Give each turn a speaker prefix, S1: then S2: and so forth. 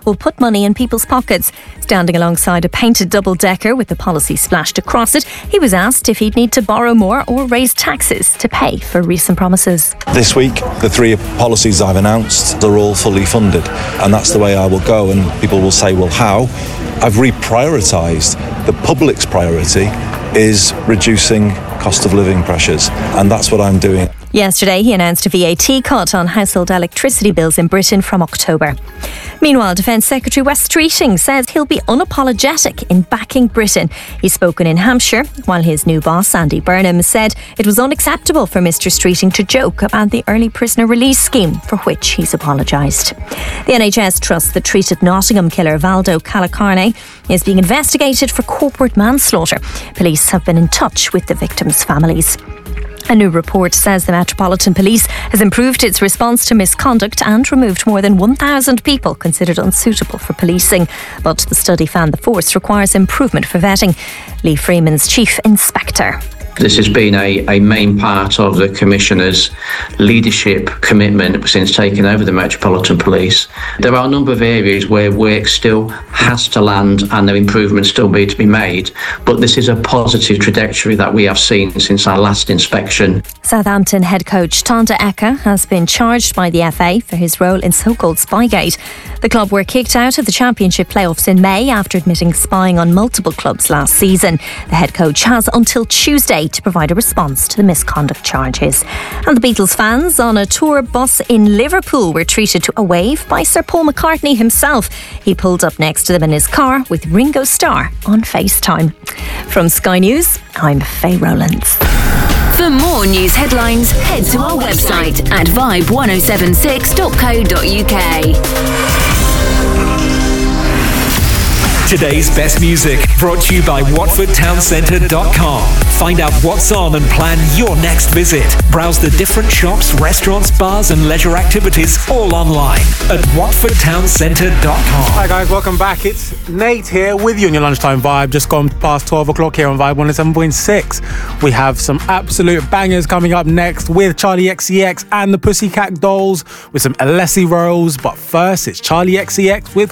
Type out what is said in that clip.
S1: will put money in people's pockets. Standing alongside a painted double-decker with the policy splashed across it, he was asked if he'd need to borrow more or raise taxes to pay for recent promises.
S2: This week, the 3 policies I've announced are all fully funded, and that's the way I will go. And people will say, well, how? I've reprioritised. The public's priority is reducing cost of living pressures, and that's what I'm doing.
S1: Yesterday, he announced a VAT cut on household electricity bills in Britain from October. Meanwhile, Defence Secretary Wes Streeting says he'll be unapologetic in backing Britain. He's spoken in Hampshire, while his new boss, Andy Burnham, said it was unacceptable for Mr Streeting to joke about the early prisoner release scheme, for which he's apologised. The NHS trusts the treated Nottingham killer Valdo Calacarne is being investigated for corporate manslaughter. Police have been in touch with the victims' families. A new report says the Metropolitan Police has improved its response to misconduct and removed more than 1,000 people considered unsuitable for policing. But the study found the force requires improvement for vetting. Lee Freeman's chief inspector.
S3: This has been a main part of the Commissioner's leadership commitment since taking over the Metropolitan Police. There are a number of areas where work still has to land and there improvements still need to be made, but this is a positive trajectory that we have seen since our last inspection.
S1: Southampton head coach Tonda Eka has been charged by the FA for his role in so-called Spygate. The club were kicked out of the Championship playoffs in May after admitting spying on multiple clubs last season. The head coach has until Tuesday to provide a response to the misconduct charges. And the Beatles fans on a tour bus in Liverpool were treated to a wave by Sir Paul McCartney himself. He pulled up next to them in his car with Ringo Starr on FaceTime. From Sky News, I'm Faye Rowlands.
S4: For more news headlines, head to our website at vibe1076.co.uk.
S5: Today's best music brought to you by WatfordTownCentre.com. Find out what's on and plan your next visit. Browse the different shops, restaurants, bars and leisure activities all online at WatfordTownCentre.com.
S6: Hi guys, welcome back. It's Nate here with you on your lunchtime vibe. Just gone past 12 o'clock here on Vibe 107.6. We have some absolute bangers coming up next with Charlie XCX and the Pussycat Dolls with some Alessi Rolls. But first, it's Charlie XCX with